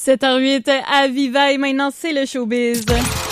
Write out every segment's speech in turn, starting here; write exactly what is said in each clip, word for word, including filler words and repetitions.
sept heures huit à Viva et maintenant c'est le showbiz.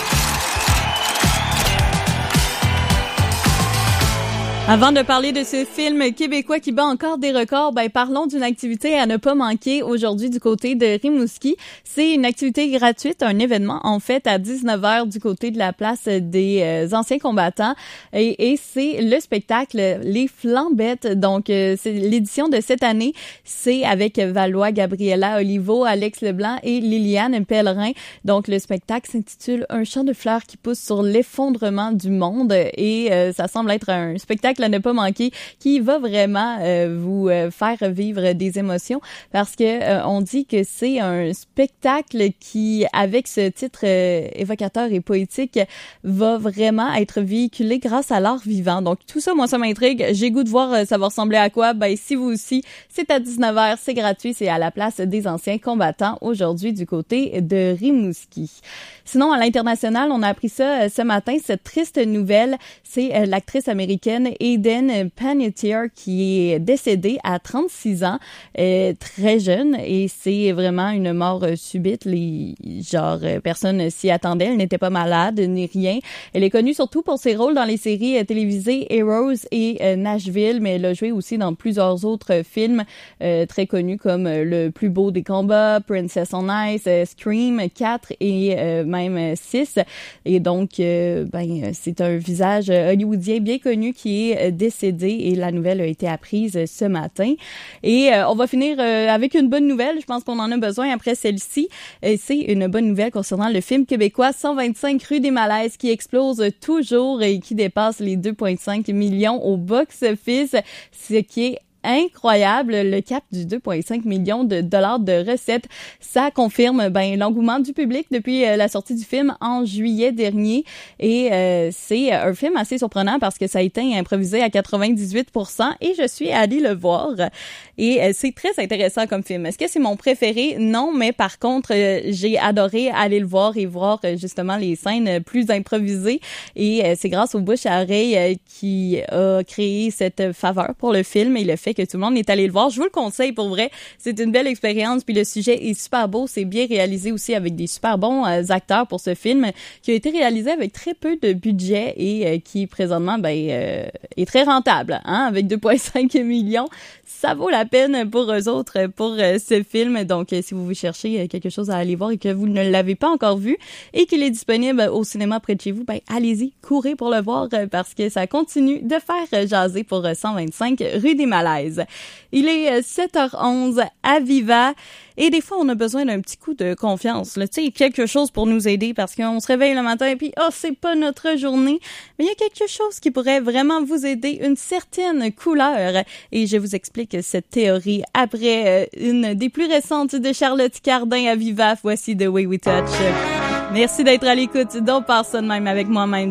Avant de parler de ce film québécois qui bat encore des records, ben parlons d'une activité à ne pas manquer aujourd'hui du côté de Rimouski. C'est une activité gratuite, un événement en fait à dix-neuf heures du côté de la place des euh, anciens combattants et, et c'est le spectacle Les Flambettes. Donc euh, c'est l'édition de cette année, c'est avec Valois, Gabriella Olivo, Alex Leblanc et Liliane Pellerin. Donc le spectacle s'intitule Un champ de fleurs qui pousse sur l'effondrement du monde et euh, ça semble être un spectacle à ne pas manquer, qui va vraiment euh, vous euh, faire vivre des émotions parce que euh, on dit que c'est un spectacle qui, avec ce titre euh, évocateur et poétique, va vraiment être véhiculé grâce à l'art vivant. Donc tout ça, moi, ça m'intrigue. J'ai goût de voir euh, ça va ressembler à quoi. Ben si vous aussi, c'est à dix-neuf heures, c'est gratuit, c'est à la place des anciens combattants aujourd'hui du côté de Rimouski. Sinon, à l'international, on a appris ça euh, ce matin, cette triste nouvelle, c'est euh, l'actrice américaine Hayden Panettiere qui est décédée à trente-six ans, euh, très jeune, et c'est vraiment une mort euh, subite. Les genre euh, personne s'y attendait, elle n'était pas malade ni rien. Elle est connue surtout pour ses rôles dans les séries euh, télévisées Heroes et euh, Nashville, mais elle a joué aussi dans plusieurs autres euh, films euh, très connus comme euh, Le plus beau des combats, Princess on Ice, euh, Scream quatre et euh, même euh, six. Et donc, euh, ben c'est un visage hollywoodien bien connu qui est décédé et la nouvelle a été apprise ce matin. Et euh, on va finir euh, avec une bonne nouvelle. Je pense qu'on en a besoin après celle-ci. Et c'est une bonne nouvelle concernant le film québécois cent vingt-cinq rue des Malaises qui explose toujours et qui dépasse les deux virgule cinq millions au box-office, ce qui est incroyable, le cap du deux virgule cinq millions de dollars de recettes. Ça confirme ben l'engouement du public depuis euh, la sortie du film en juillet dernier. Et euh, c'est un film assez surprenant parce que ça a été improvisé à quatre-vingt-dix-huit pour cent et je suis allée le voir. Et euh, c'est très intéressant comme film. Est-ce que c'est mon préféré? Non, mais par contre, euh, j'ai adoré aller le voir et voir euh, justement les scènes plus improvisées. Et euh, c'est grâce au bouche à oreille euh, qui a créé cette faveur pour le film et le fait que tout le monde est allé le voir. Je vous le conseille pour vrai. C'est une belle expérience. Puis le sujet est super beau. C'est bien réalisé aussi avec des super bons euh, acteurs pour ce film qui a été réalisé avec très peu de budget et euh, qui présentement ben euh, est très rentable. Hein, avec deux virgule cinq millions. Ça vaut la peine pour eux autres pour euh, ce film. Donc euh, si vous vous cherchez quelque chose à aller voir et que vous ne l'avez pas encore vu et qu'il est disponible au cinéma près de chez vous, ben allez-y, courez pour le voir euh, parce que ça continue de faire jaser pour euh, cent vingt-cinq rue des Malaises. Il est sept heures onze à Viva et des fois on a besoin d'un petit coup de confiance, là, tu sais, quelque chose pour nous aider parce qu'on se réveille le matin et puis oh c'est pas notre journée, mais il y a quelque chose qui pourrait vraiment vous aider, une certaine couleur et je vous explique cette théorie après une des plus récentes de Charlotte Cardin à Viva. Voici The Way We Touch. Merci d'être à l'écoute, donc passe ça de même avec moi-même.